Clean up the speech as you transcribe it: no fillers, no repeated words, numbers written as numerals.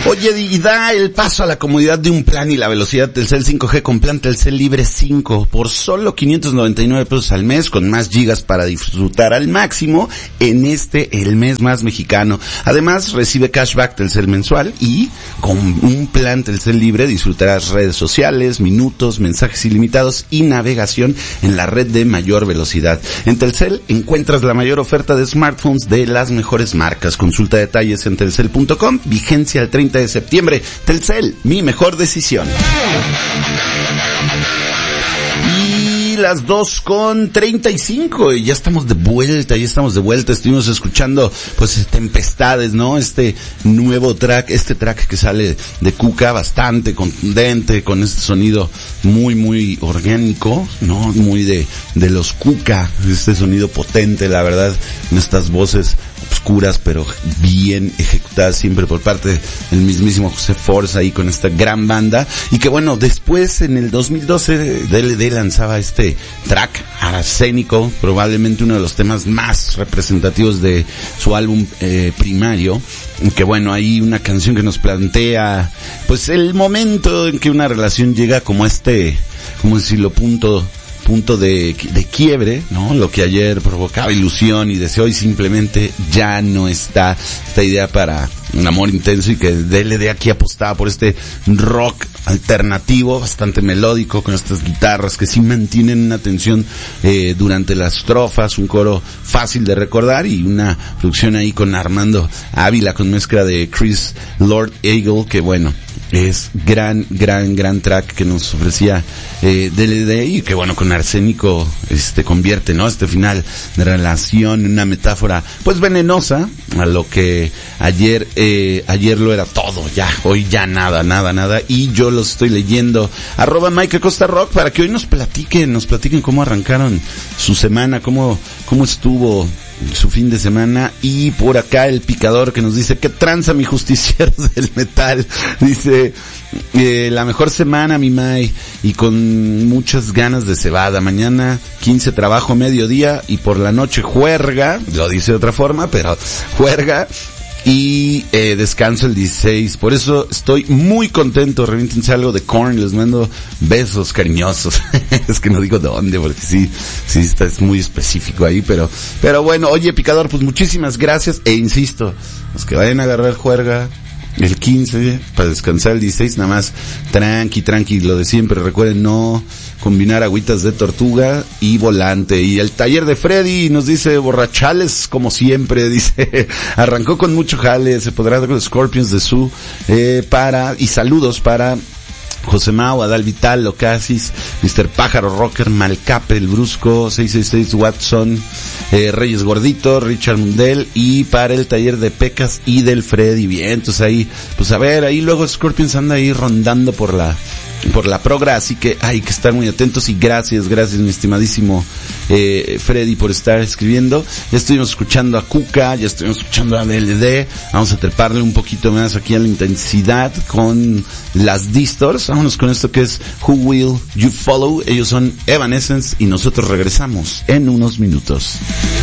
Oye, y da el paso a la comodidad de un plan y la velocidad del Telcel 5G con plan Telcel Libre 5 por solo 599 pesos al mes, con más gigas para disfrutar al máximo en el mes más mexicano. Además, recibe cashback Telcel mensual y con un plan Telcel Libre disfrutarás redes sociales, minutos, mensajes ilimitados y navegación en la red de mayor velocidad. En Telcel encuentras la mayor oferta de smartphones de las mejores marcas. Consulta detalles en telcel.com. Vigencia el 30 de septiembre. Telcel, mi mejor decisión. Y las 2:35, y ya estamos de vuelta. Estuvimos escuchando, pues, Tempestades, ¿no? Este nuevo track, que sale de Cuca, bastante contundente, con este sonido muy, muy orgánico, ¿no? Muy de los Cuca, este sonido potente, la verdad, en estas voces oscuras, pero bien ejecutadas siempre por parte del mismísimo José Forza ahí con esta gran banda. Y que bueno, después en el 2012 DLD lanzaba este track, Arsénico, probablemente uno de los temas más representativos de su álbum primario. Que bueno, hay una canción que nos plantea pues el momento en que una relación llega como como decirlo, punto de quiebre, ¿no? Lo que ayer provocaba ilusión y desde hoy simplemente ya no está esta idea para un amor intenso, y que DLD aquí apostaba por este rock alternativo, bastante melódico, con estas guitarras que sí mantienen una tensión durante las estrofas, un coro fácil de recordar y una producción ahí con Armando Ávila con mezcla de Chris Lord Eagle, que bueno, es gran track que nos ofrecía DLD, y que bueno, con Arsénico convierte, ¿no?, este final de relación en una metáfora pues venenosa a lo que ayer lo era todo, ya, hoy ya nada, y yo los estoy leyendo, @MikeAcostaRock, para que hoy nos platiquen cómo arrancaron su semana, cómo estuvo su fin de semana. Y por acá el Picador, que nos dice: ¿qué tranza, mi justiciero del metal? Dice, la mejor semana, mi May, y con muchas ganas de cebada. Mañana 15 trabajo mediodía y por la noche juerga, lo dice de otra forma, pero juerga. Y descanso el 16, por eso estoy muy contento. Reviéntense algo de Korn, les mando besos cariñosos. Es que no digo de dónde, porque sí es muy específico ahí, pero bueno. Oye, Picador, pues muchísimas gracias, e insisto, los que vayan a agarrar juerga el 15 para descansar el 16, nada más tranqui, lo de siempre. Recuerden no combinar agüitas de tortuga y volante. Y el taller de Freddy nos dice: borrachales como siempre, dice, arrancó con mucho jale, se podrá con los Scorpions de su y saludos para José Mau, Adal Vital, Locasis, Mr. Pájaro Rocker, Malcape, el Brusco, 666 Watson, Reyes Gordito, Richard Mundel, y para el taller de Pecas y del Freddy. Bien, entonces ahí, pues a ver, ahí luego Scorpions anda ahí rondando por la progra, así que hay que estar muy atentos. Y gracias mi estimadísimo Freddy por estar escribiendo. Ya estuvimos escuchando a Cuca, ya estuvimos escuchando a DLD, vamos a treparle un poquito más aquí a la intensidad con las Distors. Vámonos con esto que es Who Will You Follow. Ellos son Evanescence y nosotros regresamos en unos minutos.